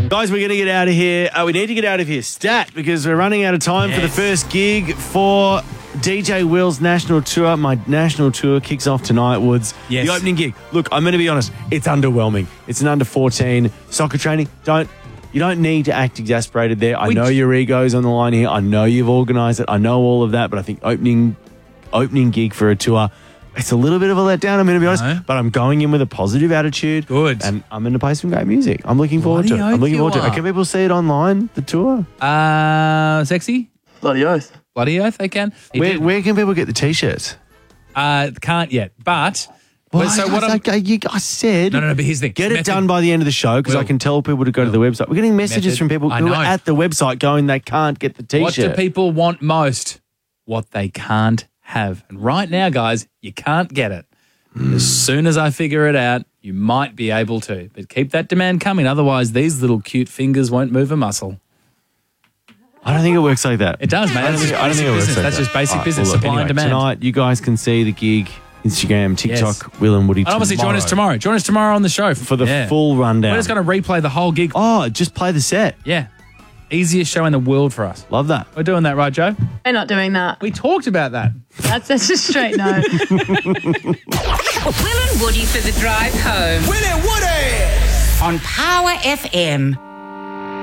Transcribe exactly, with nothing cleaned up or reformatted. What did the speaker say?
Guys, we're going to get out of here. Uh, we need to get out of here stat because we're running out of time Yes. for the first gig for D J Will's national tour. My national tour kicks off tonight, Woods. Yes. The opening gig. Look, I'm going to be honest. It's underwhelming. It's an under fourteen soccer training. Don't You don't need to act exasperated there. I We know j- your ego's on the line here. I know you've organised it. I know all of that. But I think opening opening gig for a tour, it's a little bit of a letdown, I'm going to be honest. No. But I'm going in with a positive attitude. Good. And I'm going to play some great music. I'm looking forward to it. Bloody I'm looking oath forward to you it. are. Can people see it online, the tour? Uh, sexy? Bloody oath. Bloody oath, they can. He Where, did. where can people get the T-shirts? Uh, can't yet, but... Well, so I, what I'm... I, I, I said... No, no, no, but here's the thing. Get it Method- done by the end of the show because I Will. can tell people to go to the website. We're getting messages Method. from people I who know. are at the website going they can't get the T-shirt. What do people want most? What they can't have. And right now, guys, you can't get it. Mm. As soon as I figure it out, you might be able to. But keep that demand coming. Otherwise, these little cute fingers won't move a muscle. I don't think it works like that. It does, man. I don't That's think, just I don't think it basic works business. like That's that. just basic All right, business, well, look, supply and anyway, demand. Tonight, you guys can see the gig, Instagram, TikTok, Will and Woody And obviously, join us tomorrow. Join us tomorrow on the show. for the Yeah. full rundown. We're just going to replay the whole gig. Oh, just play the set. Yeah. Easiest show in the world for us. Love that. We're doing that, right, Joe? We're not doing that. We talked about that. That's, that's a straight no. Will and Woody for the drive home Will and Woody! on Power F M.